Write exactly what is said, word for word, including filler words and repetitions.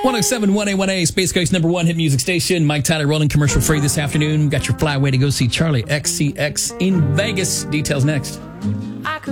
one oh seven one A one A, Space Coast number one hit music station. Mike Tyler rolling commercial free this afternoon. Got your flyway to go see Charlie X C X in Vegas. Details next.